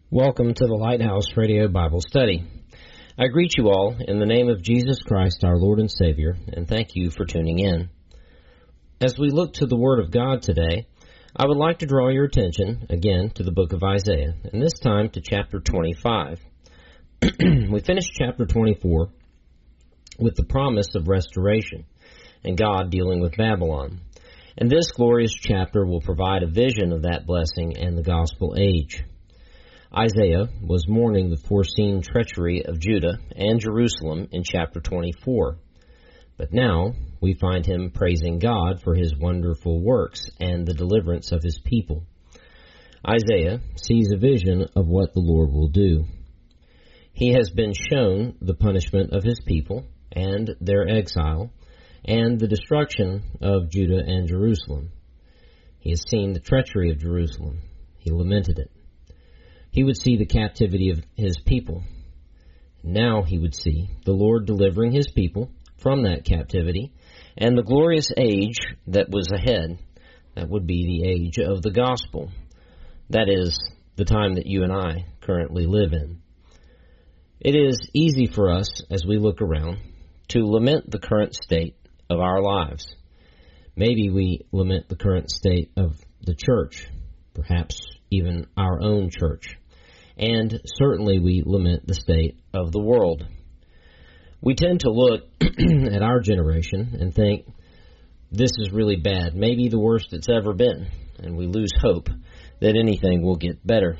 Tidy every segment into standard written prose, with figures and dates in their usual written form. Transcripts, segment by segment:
Welcome to the Lighthouse Radio Bible Study. I greet you all in the name of Jesus Christ, our Lord and Savior, and thank you for tuning in. As we look to the Word of God today, I would like to draw your attention again to the book of Isaiah, and this time to chapter 25. We finished chapter 24 with the promise of restoration and God dealing with Babylon. And this glorious chapter will provide a vision of that blessing and the gospel age. Isaiah was mourning the foreseen treachery of Judah and Jerusalem in chapter 24. But now we find him praising God for his wonderful works and the deliverance of his people. Isaiah sees a vision of what the Lord will do. He has been shown the punishment of his people and their exile and the destruction of Judah and Jerusalem. He has seen the treachery of Jerusalem. He lamented it. He would see the captivity of his people. Now he would see the Lord delivering his people from that captivity and the glorious age that was ahead. That would be the age of the gospel. That is the time that you and I currently live in. It is easy for us, as we look around, to lament the current state of our lives. Maybe we lament the current state of the church, perhaps even our own church. And certainly we lament the state of the world. We tend to look at our generation and think, this is really bad, maybe the worst it's ever been, and we lose hope that anything will get better.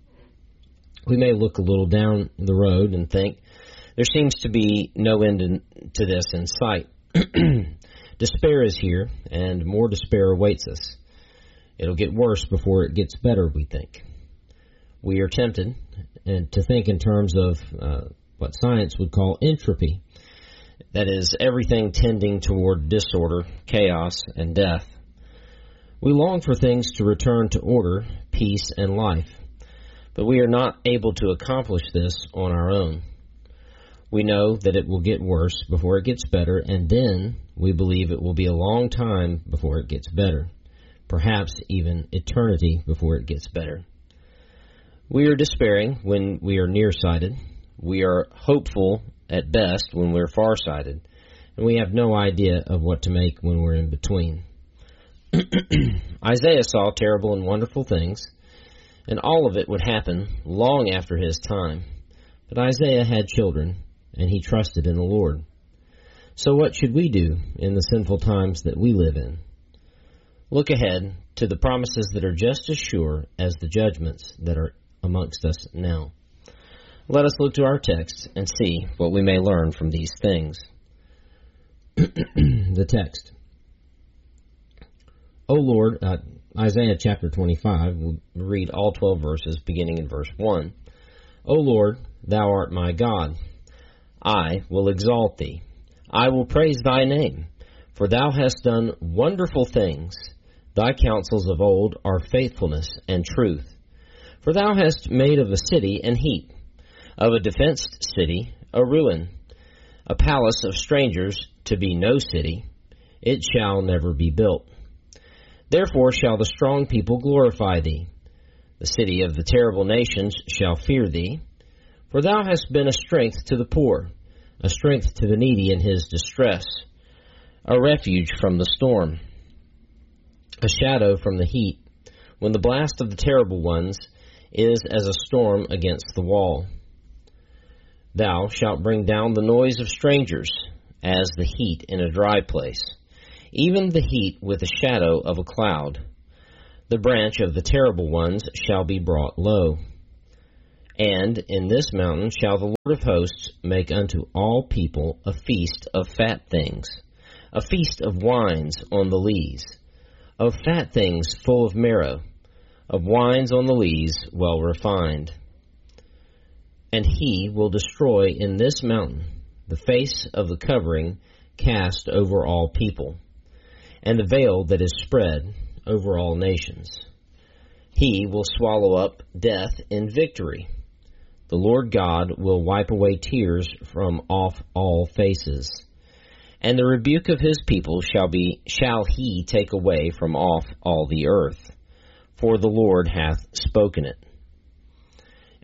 We may look a little down the road and think, there seems to be no end to this in sight. Despair is here, and more despair awaits us. It'll get worse before it gets better, we think. We are tempted to think in terms of what science would call entropy. That is, everything tending toward disorder, chaos, and death. We long for things to return to order, peace, and life. But we are not able to accomplish this on our own. We know that it will get worse before it gets better, and then we believe it will be a long time before it gets better. Perhaps even eternity before it gets better. We are despairing when we are nearsighted. We are hopeful at best when we're farsighted. And we have no idea of what to make when we're in between. Isaiah saw terrible and wonderful things, and all of it would happen long after his time. But Isaiah had children, and he trusted in the Lord. So what should we do in the sinful times that we live in? Look ahead to the promises that are just as sure as the judgments that are amongst us now. Let us look to our text and see what we may learn from these things. The text. O Lord, Isaiah chapter 25, we'll read all 12 verses beginning in verse 1. O Lord, thou art my God. I will exalt thee. I will praise thy name, for thou hast done wonderful things. Thy counsels of old are faithfulness and truth. For thou hast made of a city an heap, of a defenced city a ruin, a palace of strangers to be no city. It shall never be built. Therefore shall the strong people glorify thee. The city of the terrible nations shall fear thee. For thou hast been a strength to the poor, a strength to the needy in his distress, a refuge from the storm, a shadow from the heat, when the blast of the terrible ones is as a storm against the wall. Thou shalt bring down the noise of strangers, as the heat in a dry place, even the heat with the shadow of a cloud. The branch of the terrible ones shall be brought low. And in this mountain shall the Lord of hosts make unto all people a feast of fat things, a feast of wines on the lees, of fat things full of marrow, of wines on the lees well refined. And he will destroy in this mountain the face of the covering cast over all people, and the veil that is spread over all nations. He will swallow up death in victory. The Lord God will wipe away tears from off all faces. And the rebuke of his people shall he take away from off all the earth, for the Lord hath spoken it.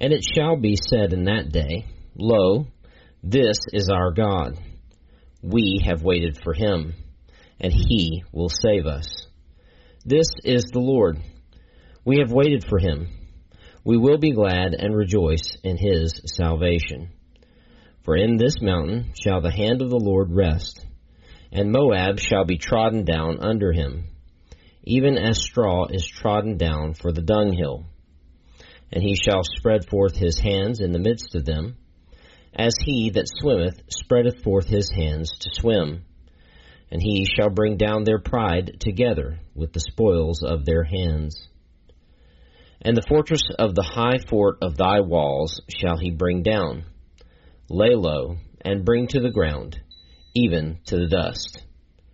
And it shall be said in that day, Lo, this is our God. We have waited for him, and he will save us. This is the Lord. We have waited for him. We will be glad and rejoice in his salvation. For in this mountain shall the hand of the Lord rest, and Moab shall be trodden down under him, even as straw is trodden down for the dunghill. And he shall spread forth his hands in the midst of them, as he that swimmeth spreadeth forth his hands to swim. And he shall bring down their pride together with the spoils of their hands. And the fortress of the high fort of thy walls shall he bring down, lay low, and bring to the ground, even to the dust.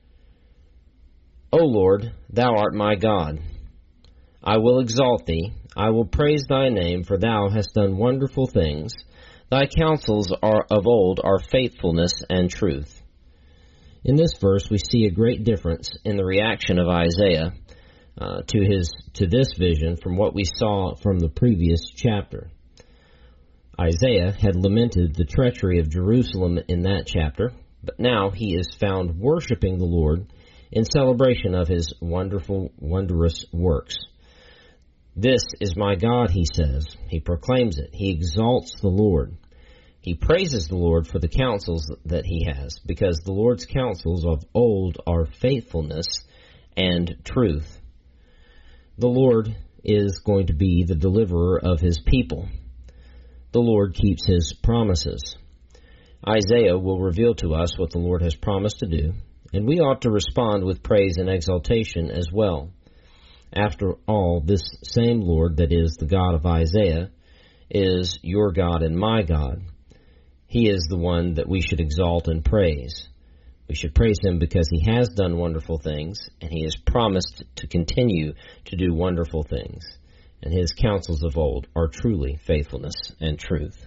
O Lord, thou art my God. I will exalt thee, I will praise thy name, for thou hast done wonderful things. Thy counsels are of old are faithfulness and truth. In this verse we see a great difference in the reaction of Isaiah to this vision from what we saw from the previous chapter. Isaiah had lamented the treachery of Jerusalem in that chapter, but now he is found worshiping the Lord in celebration of his wondrous works. This is my God, he says. He proclaims it. He exalts the Lord. He praises the Lord for the counsels that he has, because the Lord's counsels of old are faithfulness and truth. The Lord is going to be the deliverer of his people. The Lord keeps his promises. Isaiah will reveal to us what the Lord has promised to do, and we ought to respond with praise and exaltation as well. After all, this same Lord that is the God of Isaiah is your God and my God. He is the one that we should exalt and praise. We should praise him because he has done wonderful things, and he has promised to continue to do wonderful things. And his counsels of old are truly faithfulness and truth.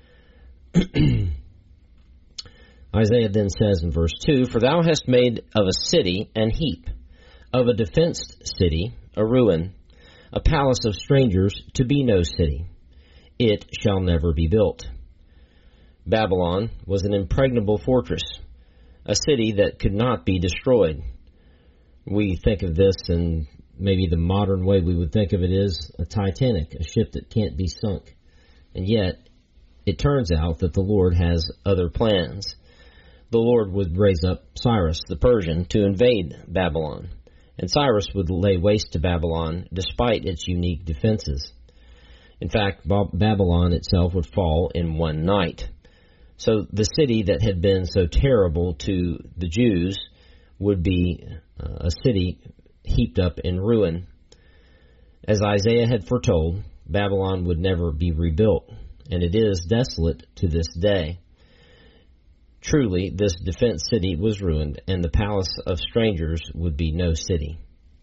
Isaiah then says in verse 2, For thou hast made of a city an heap, of a defenced city a ruin, a palace of strangers to be no city. It shall never be built. Babylon was an impregnable fortress, a city that could not be destroyed. We think of this, and maybe the modern way we would think of it is a Titanic, a ship that can't be sunk. And yet, it turns out that the Lord has other plans. The Lord would raise up Cyrus the Persian to invade Babylon, and Cyrus would lay waste to Babylon despite its unique defenses. In fact, Babylon itself would fall in one night. So the city that had been so terrible to the Jews would be a city heaped up in ruin. As Isaiah had foretold, Babylon would never be rebuilt, and it is desolate to this day. Truly, this defense city was ruined, and the palace of strangers would be no city.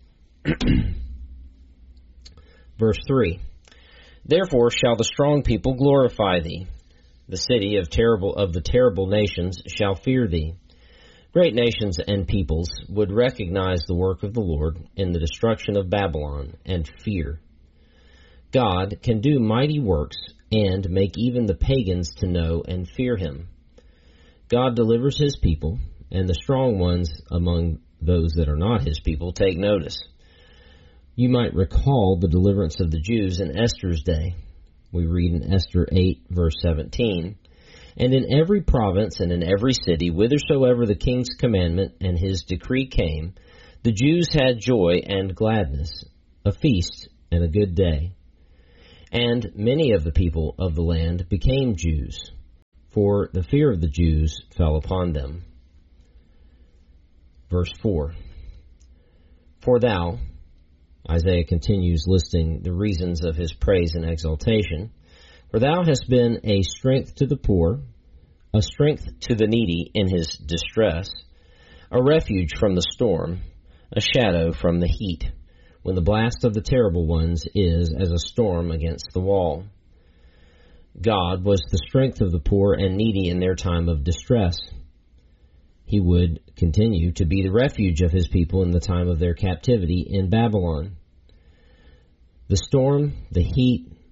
Verse 3, Therefore shall the strong people glorify thee. The city of the terrible nations shall fear thee. Great nations and peoples would recognize the work of the Lord in the destruction of Babylon and fear. God can do mighty works and make even the pagans to know and fear him. God delivers his people, and the strong ones among those that are not his people take notice. You might recall the deliverance of the Jews in Esther's day. We read in Esther 8, verse 17, And in every province and in every city, whithersoever the king's commandment and his decree came, the Jews had joy and gladness, a feast and a good day. And many of the people of the land became Jews, for the fear of the Jews fell upon them. Verse 4, For thou, Isaiah continues listing the reasons of his praise and exaltation, For thou hast been a strength to the poor, a strength to the needy in his distress, a refuge from the storm, a shadow from the heat, when the blast of the terrible ones is as a storm against the wall. God was the strength of the poor and needy in their time of distress. He would continue to be the refuge of his people in the time of their captivity in Babylon. The storm, the heat,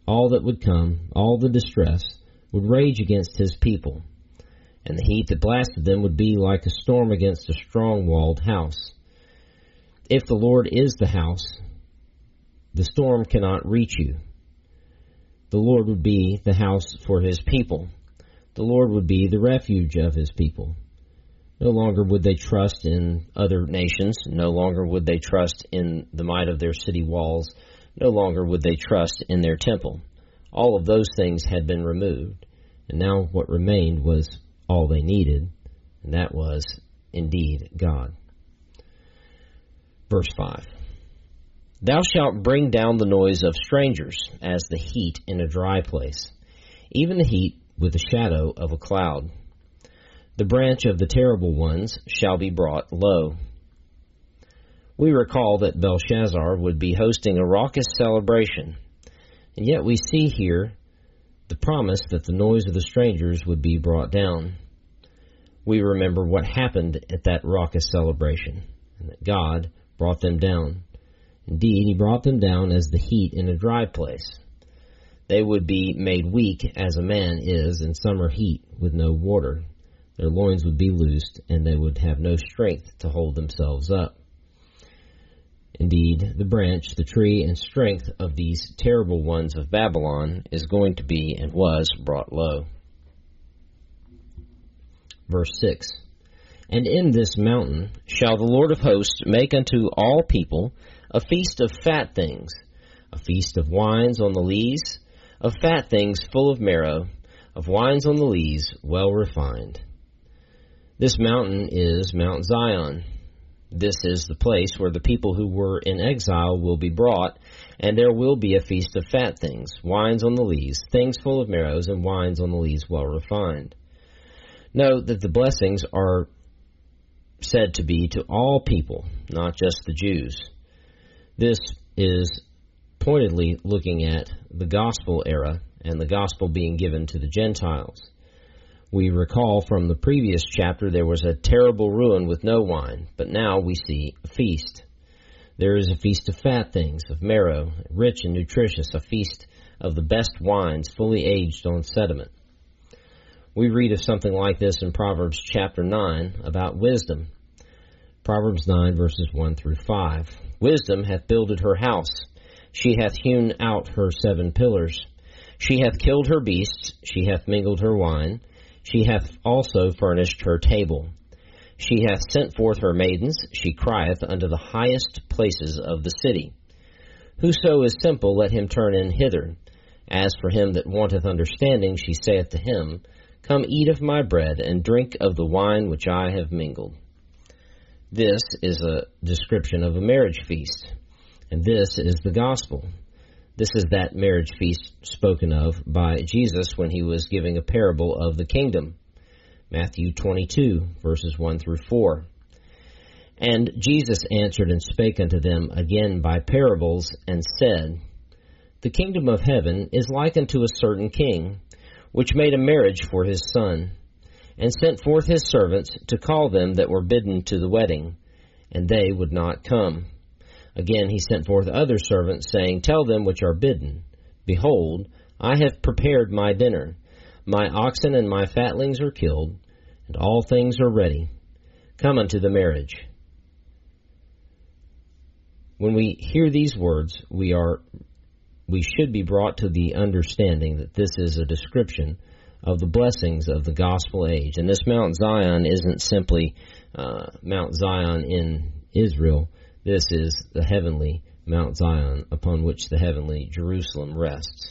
all that would come, all the distress, would rage against his people, and the heat that blasted them would be like a storm against a strong-walled house. If the Lord is the house, the storm cannot reach you. The Lord would be the house for his people. The Lord would be the refuge of his people. No longer would they trust in other nations. No longer would they trust in the might of their city walls. No longer would they trust in their temple. All of those things had been removed, and now what remained was all they needed, and that was indeed God. Verse 5. Thou shalt bring down the noise of strangers as the heat in a dry place, even the heat with the shadow of a cloud. The branch of the terrible ones shall be brought low. We recall that Belshazzar would be hosting a raucous celebration, and yet we see here the promise that the noise of the strangers would be brought down. We remember what happened at that raucous celebration, and that God brought them down. Indeed, he brought them down as the heat in a dry place. They would be made weak as a man is in summer heat with no water. Their loins would be loosed, and they would have no strength to hold themselves up. Indeed, the branch, the tree, and strength of these terrible ones of Babylon is going to be and was brought low. Verse 6. And in this mountain shall the Lord of hosts make unto all people a feast of fat things, a feast of wines on the lees, of fat things full of marrow, of wines on the lees well refined. This mountain is Mount Zion. This is the place where the people who were in exile will be brought, and there will be a feast of fat things, wines on the lees, things full of marrows, and wines on the lees well refined. Note that the blessings are said to be to all people, not just the Jews. This is pointedly looking at the gospel era and the gospel being given to the Gentiles. We recall from the previous chapter there was a terrible ruin with no wine, but now we see a feast. There is a feast of fat things, of marrow, rich and nutritious, a feast of the best wines, fully aged on sediment. We read of something like this in Proverbs chapter 9 about wisdom. Proverbs 9 verses 1 through 5. Wisdom hath builded her house. She hath hewn out her 7 pillars. She hath killed her beasts. She hath mingled her wine. She hath also furnished her table. She hath sent forth her maidens. She crieth unto the highest places of the city. Whoso is simple, let him turn in hither. As for him that wanteth understanding, she saith to him, Come eat of my bread, and drink of the wine which I have mingled. This is a description of a marriage feast, and this is the gospel. This is that marriage feast spoken of by Jesus when he was giving a parable of the kingdom. Matthew 22, verses 1 through 4. And Jesus answered and spake unto them again by parables, and said, The kingdom of heaven is like unto a certain king, which made a marriage for his son, and sent forth his servants to call them that were bidden to the wedding, and they would not come. Again he sent forth other servants, saying, Tell them which are bidden, Behold, I have prepared my dinner. My oxen and my fatlings are killed, and all things are ready. Come unto the marriage. When we hear these words, we should be brought to the understanding that this is a description of the blessings of the gospel age. And this Mount Zion isn't simply Mount Zion in Israel. This is the heavenly Mount Zion upon which the heavenly Jerusalem rests.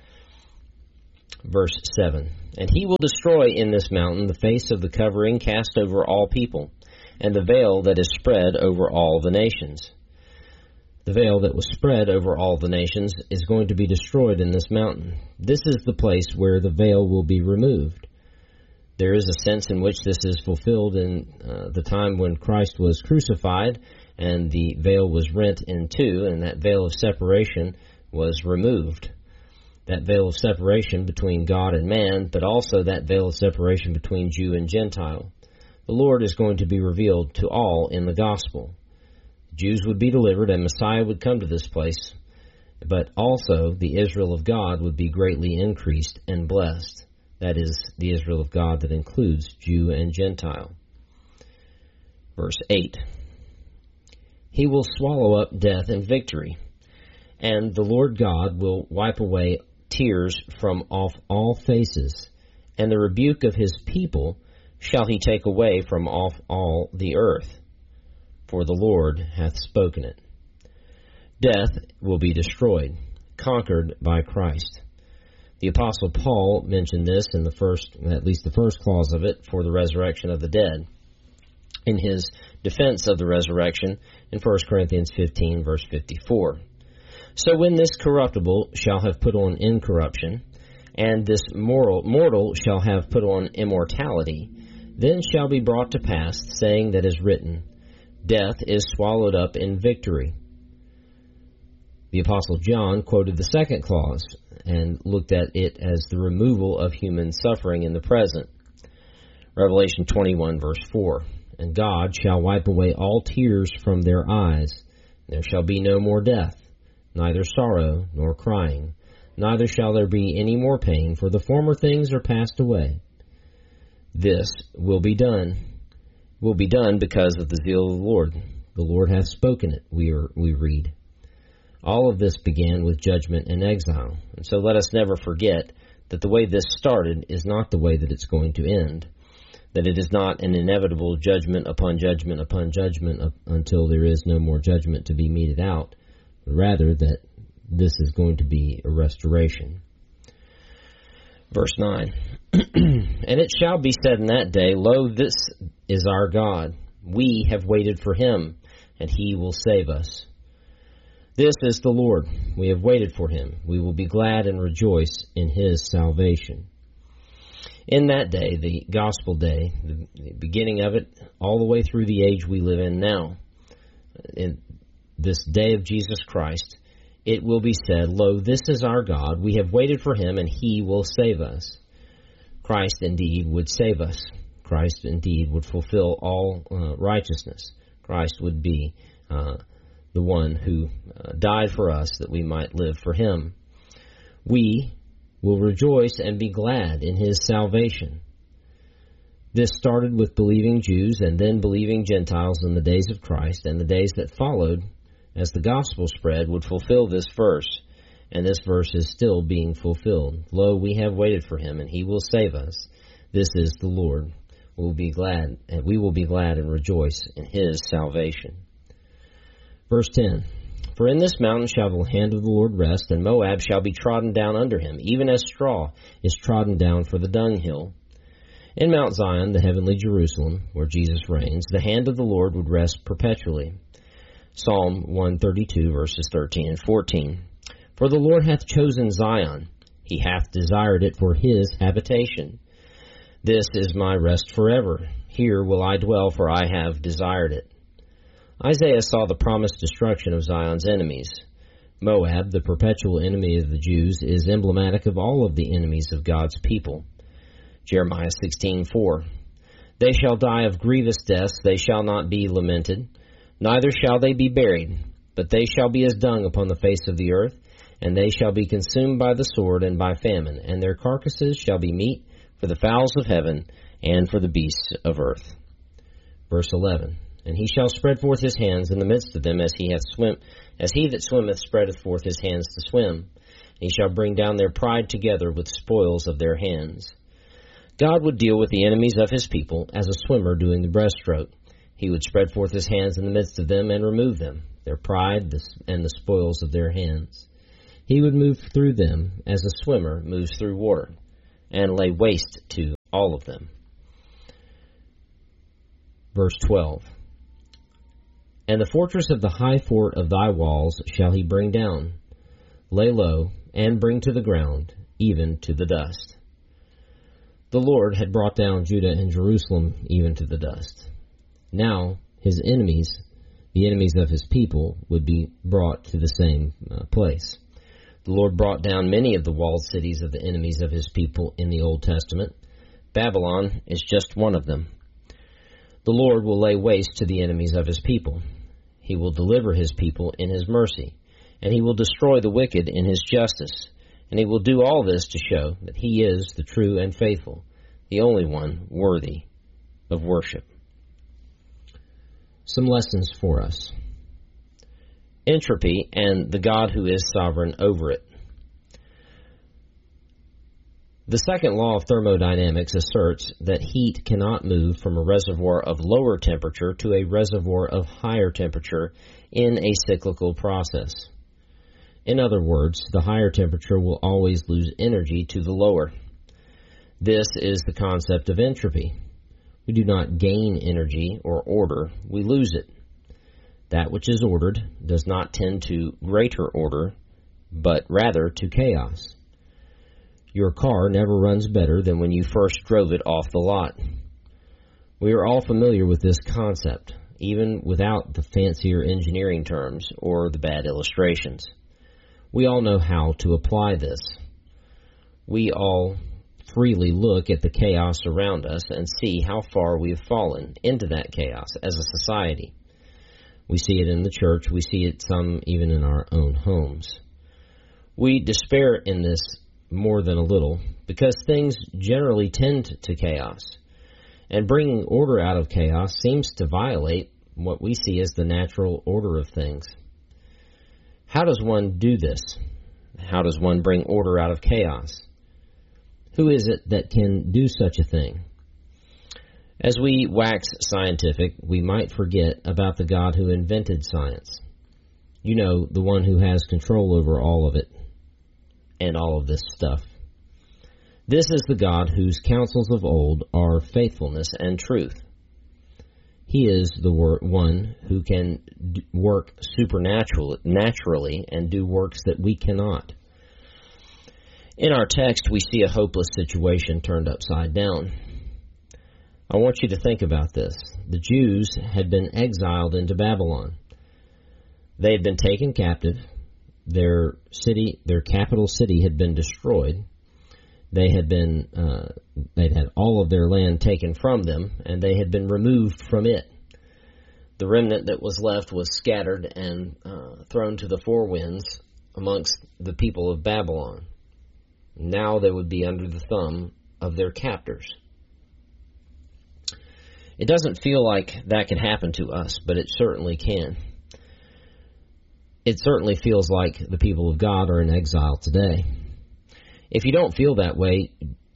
Verse 7, And he will destroy in this mountain the face of the covering cast over all people, and the veil that is spread over all the nations. The veil that was spread over all the nations is going to be destroyed in this mountain. This is the place where the veil will be removed. There is a sense in which this is fulfilled in the time when Christ was crucified and the veil was rent in two, and that veil of separation was removed. That veil of separation between God and man, but also that veil of separation between Jew and Gentile. The Lord is going to be revealed to all in the gospel. Jews would be delivered, and Messiah would come to this place, but also the Israel of God would be greatly increased and blessed. That is, the Israel of God that includes Jew and Gentile. Verse 8. He will swallow up death in victory, and the Lord God will wipe away tears from off all faces, and the rebuke of his people shall he take away from off all the earth, for the Lord hath spoken it. Death will be destroyed, conquered by Christ. The Apostle Paul mentioned this in at least the first clause of it, for the resurrection of the dead, in his defense of the resurrection in 1 Corinthians 15, verse 54. So when this corruptible shall have put on incorruption, and this mortal shall have put on immortality, then shall be brought to pass, saying that is written, Death is swallowed up in victory. The Apostle John quoted the second clause and looked at it as the removal of human suffering in the present. Revelation 21, verse 4. And God shall wipe away all tears from their eyes. There shall be no more death, neither sorrow nor crying, neither shall there be any more pain, for the former things are passed away. This will be done because of the zeal of the Lord. The Lord hath spoken it, we read. All of this began with judgment and exile, and so let us never forget that the way this started is not the way that it's going to end, that it is not an inevitable judgment upon judgment upon judgment until there is no more judgment to be meted out, but rather that this is going to be a restoration. Verse 9, And it shall be said in that day, Lo, this is our God. We have waited for him, and he will save us. This is the Lord. We have waited for him. We will be glad and rejoice in his salvation. In that day, the gospel day, the beginning of it, all the way through the age we live in now, in this day of Jesus Christ, it will be said, Lo, this is our God. We have waited for him, and he will save us. Christ indeed would save us. Christ indeed would fulfill all righteousness. Christ would be the one who died for us that we might live for him. We will rejoice and be glad in his salvation. This started with believing Jews and then believing Gentiles in the days of Christ, and the days that followed, as the gospel spread, would fulfill this verse, and this verse is still being fulfilled. Lo, we have waited for him, and he will save us. This is the Lord. We will be glad and rejoice in his salvation. Verse 10, For in this mountain shall the hand of the Lord rest, and Moab shall be trodden down under him, even as straw is trodden down for the dunghill. In Mount Zion, the heavenly Jerusalem, where Jesus reigns, the hand of the Lord would rest perpetually. Psalm 132, verses 13 and 14. For the Lord hath chosen Zion, he hath desired it for his habitation. This is my rest forever. Here will I dwell, for I have desired it. Isaiah saw the promised destruction of Zion's enemies. Moab, the perpetual enemy of the Jews, is emblematic of all of the enemies of God's people. Jeremiah 16:4. They shall die of grievous deaths, they shall not be lamented, neither shall they be buried, but they shall be as dung upon the face of the earth, and they shall be consumed by the sword and by famine, and their carcasses shall be meat for the fowls of heaven and for the beasts of earth. Verse 11. And he shall spread forth his hands in the midst of them, as he that swimmeth spreadeth forth his hands to swim. And he shall bring down their pride together with spoils of their hands. God would deal with the enemies of his people as a swimmer doing the breaststroke. He would spread forth his hands in the midst of them and remove them, their pride and the spoils of their hands. He would move through them as a swimmer moves through water, and lay waste to all of them. Verse 12. And the fortress of the high fort of thy walls shall he bring down, lay low, and bring to the ground, even to the dust. The Lord had brought down Judah and Jerusalem even to the dust. Now his enemies, the enemies of his people, would be brought to the same place. The Lord brought down many of the walled cities of the enemies of his people in the Old Testament. Babylon is just one of them. The Lord will lay waste to the enemies of his people. He will deliver his people in his mercy, and he will destroy the wicked in his justice. And he will do all this to show that he is the true and faithful, the only one worthy of worship. Some lessons for us. Entropy and the God who is sovereign over it. The second law of thermodynamics asserts that heat cannot move from a reservoir of lower temperature to a reservoir of higher temperature in a cyclical process. In other words, the higher temperature will always lose energy to the lower. This is the concept of entropy. We do not gain energy or order, we lose it. That which is ordered does not tend to greater order, but rather to chaos. Your car never runs better than when you first drove it off the lot. We are all familiar with this concept, even without the fancier engineering terms or the bad illustrations. We all know how to apply this. We all freely look at the chaos around us and see how far we have fallen into that chaos as a society. We see it in the church, we see it some even in our own homes. We despair in this more than a little because things generally tend to chaos, and bringing order out of chaos seems to violate what we see as the natural order of things. How does one do this? How does one bring order out of chaos? Who is it that can do such a thing? As we wax scientific, we might forget about the God who invented science. You know, the one who has control over all of it and all of this stuff. This is the God whose counsels of old are faithfulness and truth. He is the one who can work naturally and do works that we cannot. In our text, we see a hopeless situation turned upside down. I want you to think about this. The Jews had been exiled into Babylon. They had been taken captive. Their capital city had been destroyed. They'd had all of their land taken from them, and they had been removed from it. The remnant that was left was scattered and thrown to the four winds amongst the people of Babylon. Now they would be under the thumb of their captors. It doesn't feel like that can happen to us, but it certainly can. It certainly feels like the people of God are in exile today. If you don't feel that way,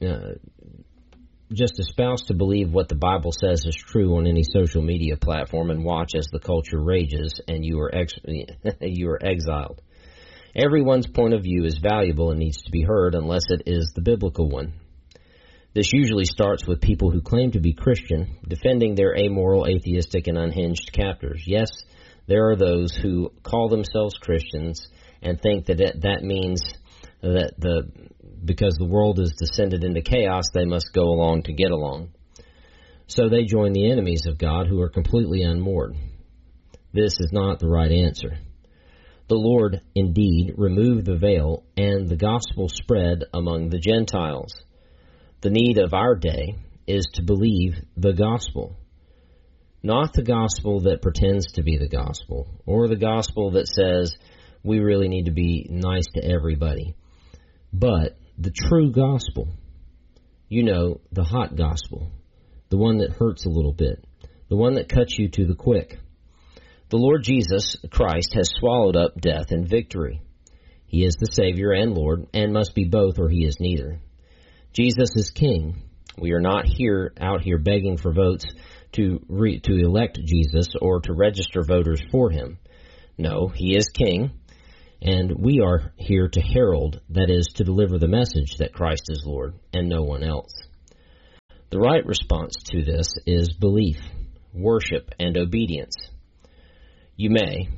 just espouse to believe what the Bible says is true on any social media platform and watch as the culture rages and you are exiled. Everyone's point of view is valuable and needs to be heard unless it is the biblical one. This usually starts with people who claim to be Christian, defending their amoral, atheistic, and unhinged captors. Yes, there are those who call themselves Christians and think that means that because the world is descended into chaos, they must go along to get along. So they join the enemies of God who are completely unmoored. This is not the right answer. The Lord indeed removed the veil, and the gospel spread among the Gentiles. The need of our day is to believe the gospel, not the gospel that pretends to be the gospel, or the gospel that says we really need to be nice to everybody, but the true gospel. You know, the hot gospel, the one that hurts a little bit, the one that cuts you to the quick. The Lord Jesus Christ has swallowed up death in victory. He is the Savior and Lord, and must be both, or he is neither. Jesus is King. We are not out here begging for votes to elect Jesus or to register voters for him. No, he is King, and we are here to herald, that is, to deliver the message that Christ is Lord and no one else. The right response to this is belief, worship, and obedience. You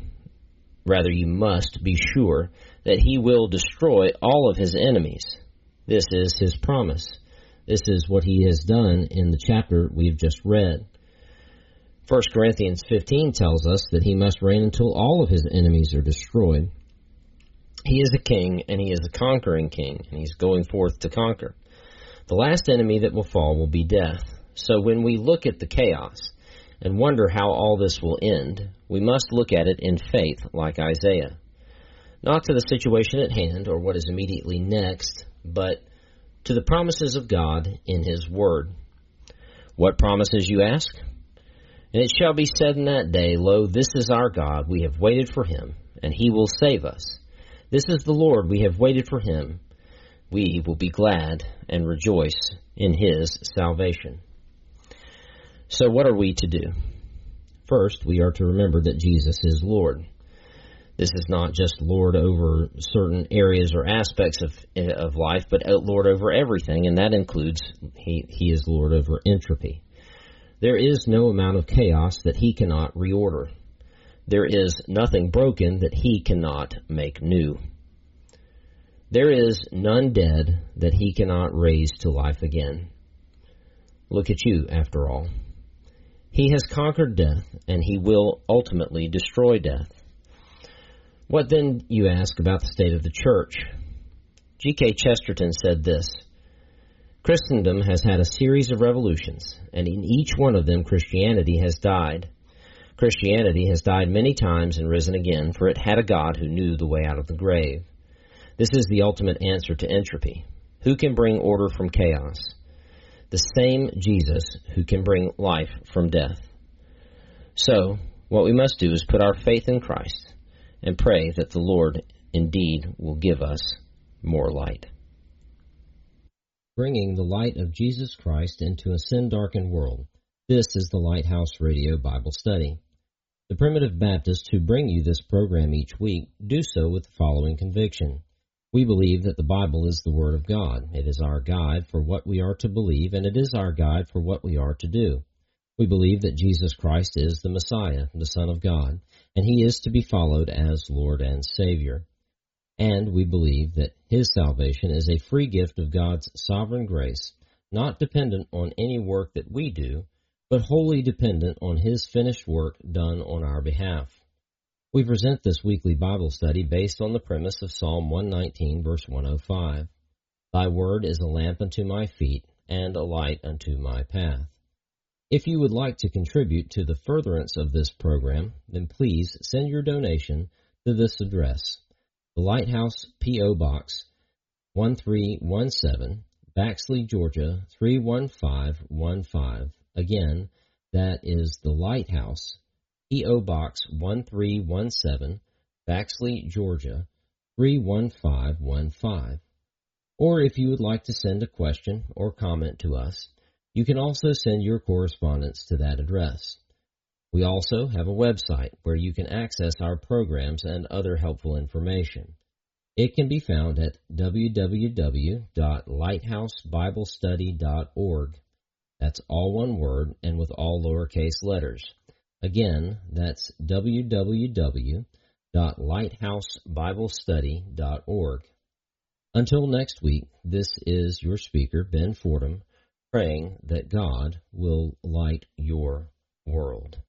must be sure that he will destroy all of his enemies. This is his promise. This is what he has done in the chapter we've just read. 1 Corinthians 15 tells us that he must reign until all of his enemies are destroyed. He is a king, and he is a conquering king, and he's going forth to conquer. The last enemy that will fall will be death. So when we look at the chaos and wonder how all this will end, we must look at it in faith like Isaiah. not to the situation at hand or what is immediately next, but to the promises of God in His Word. What promises, you ask? And it shall be said in that day, Lo, this is our God, we have waited for Him, and He will save us. This is the Lord, we have waited for Him. We will be glad and rejoice in His salvation. So what are we to do? First, we are to remember that Jesus is Lord. This is not just Lord over certain areas or aspects of life, but Lord over everything, and that includes He is Lord over entropy. There is no amount of chaos that He cannot reorder. There is nothing broken that He cannot make new. There is none dead that He cannot raise to life again. Look at you, after all. He has conquered death, and He will ultimately destroy death. What then, you ask, about the state of the church? G.K. Chesterton said this, Christendom has had a series of revolutions, and in each one of them Christianity has died. Christianity has died many times and risen again, for it had a God who knew the way out of the grave. This is the ultimate answer to entropy. Who can bring order from chaos? The same Jesus who can bring life from death. So, what we must do is put our faith in Christ and pray that the Lord indeed will give us more light. Bringing the light of Jesus Christ into a sin-darkened world. This is the Lighthouse Radio Bible Study. The Primitive Baptists who bring you this program each week do so with the following conviction. We believe that the Bible is the Word of God. It is our guide for what we are to believe, and it is our guide for what we are to do. We believe that Jesus Christ is the Messiah, the Son of God, and He is to be followed as Lord and Savior. And we believe that His salvation is a free gift of God's sovereign grace, not dependent on any work that we do, but wholly dependent on His finished work done on our behalf. We present this weekly Bible study based on the premise of Psalm 119, verse 105. Thy word is a lamp unto my feet, and a light unto my path. If you would like to contribute to the furtherance of this program, then please send your donation to this address, the Lighthouse P.O. Box 1317, Baxley, Georgia 31515. Again, that is the Lighthouse P.O. Box 1317, Baxley, Georgia 31515. Or if you would like to send a question or comment to us, you can also send your correspondence to that address. We also have a website where you can access our programs and other helpful information. It can be found at www.lighthouseBiblestudy.org. That's all one word and with all lowercase letters. Again, that's www.lighthouseBiblestudy.org. Until next week, this is your speaker, Ben Fordham, praying that God will light your world.